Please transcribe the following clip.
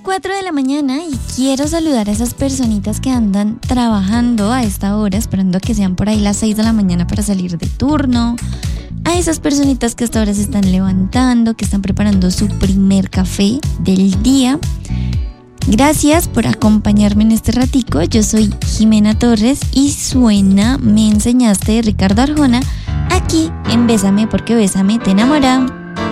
4 de la mañana y quiero saludar a esas personitas que andan trabajando a esta hora, esperando a que sean por ahí las 6 de la mañana para salir de turno. A esas personitas que hasta ahora se están levantando, que están preparando su primer café del día. Gracias por acompañarme en este ratico. Yo soy Jimena Torres y suena Me Enseñaste de Ricardo Arjona aquí en Bésame porque Bésame te enamora.